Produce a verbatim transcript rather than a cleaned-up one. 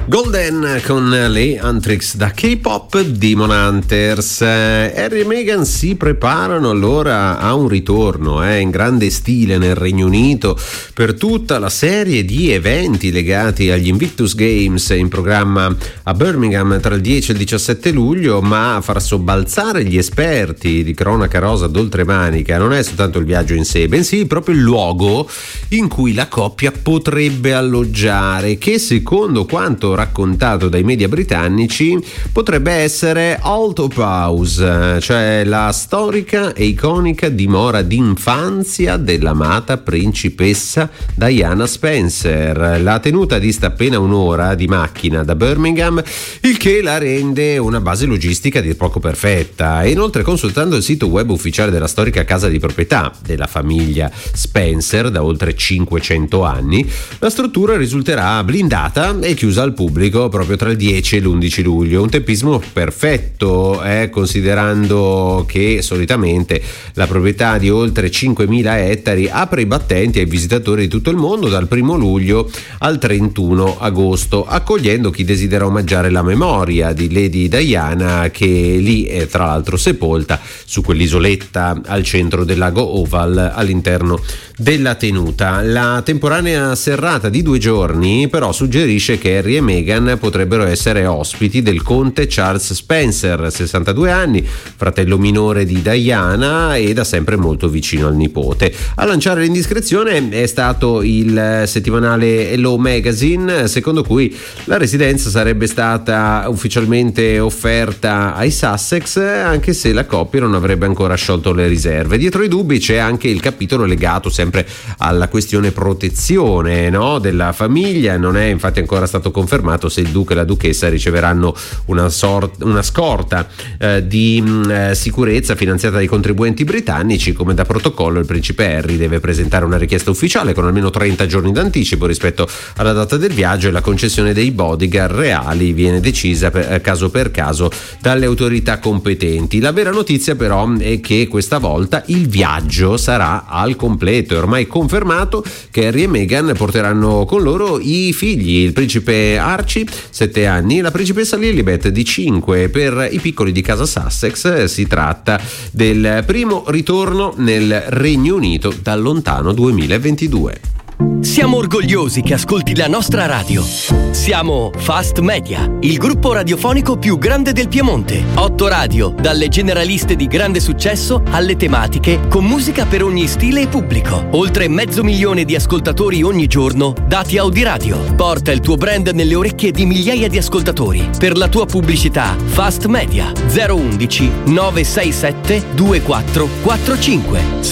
Golden con le Anthrax da K-pop Demon Hunters. Harry e Meghan si preparano allora a un ritorno eh, in grande stile nel Regno Unito per tutta la serie di eventi legati agli Invictus Games in programma a Birmingham tra il dieci e il diciassette luglio, ma a far sobbalzare gli esperti di cronaca rosa d'oltremanica non è soltanto il viaggio in sé, bensì proprio il luogo in cui la coppia potrebbe alloggiare, che secondo quanto raccontato dai media britannici potrebbe essere Alto House, cioè la storica e iconica dimora d'infanzia dell'amata principessa Diana Spencer. La tenuta dista appena un'ora di macchina da Birmingham, il che la rende una base logistica di poco perfetta. E inoltre, consultando il sito web ufficiale della storica casa di proprietà della famiglia Spencer da oltre cinquecento anni, la struttura risulterà blindata e chiusa al pubblico proprio tra il dieci e l'undici luglio. Un tempismo perfetto, eh, considerando che solitamente la proprietà di oltre cinquemila ettari apre i battenti ai visitatori di tutto il mondo dal primo luglio al trentuno agosto, accogliendo chi desidera omaggiare la memoria di Lady Diana, che lì è tra l'altro sepolta su quell'isoletta al centro del lago Oval all'interno della tenuta. La temporanea serrata di due giorni però suggerisce che Harry e Meghan potrebbero essere ospiti del conte Charles Spencer, sessantadue anni, fratello minore di Diana e da sempre molto vicino al nipote. A lanciare l'indiscrezione è stato il settimanale Hello Magazine, secondo cui la residenza sarebbe stata ufficialmente offerta ai Sussex, anche se la coppia non avrebbe ancora sciolto le riserve. Dietro i dubbi c'è anche il capitolo legato sempre alla questione protezione, no, della famiglia. Non è infatti ancora stato confermato se il duca e la duchessa riceveranno una, sort- una scorta eh, di mh, sicurezza finanziata dai contribuenti britannici. Come da protocollo, il principe Harry deve presentare una richiesta ufficiale con almeno trenta giorni d'anticipo rispetto alla data del viaggio, e la concessione dei bodyguard reali viene decisa per, caso per caso dalle autorità competenti. La vera notizia però è che questa volta il viaggio sarà al completo. È ormai confermato che Harry e Meghan porteranno con loro i figli, il principe Archie, sette anni, e la principessa Lilibet, di cinque. Per i piccoli di casa Sussex si tratta del primo ritorno nel Regno Unito dal lontano duemilaventidue. Siamo orgogliosi che ascolti la nostra radio. Siamo Fast Media, il gruppo radiofonico più grande del Piemonte. Otto radio, dalle generaliste di grande successo alle tematiche, con musica per ogni stile e pubblico. Oltre mezzo milione di ascoltatori ogni giorno, dati Audiradio. Porta il tuo brand nelle orecchie di migliaia di ascoltatori. Per la tua pubblicità, Fast Media zero uno uno nove sei sette due quattro quattro cinque.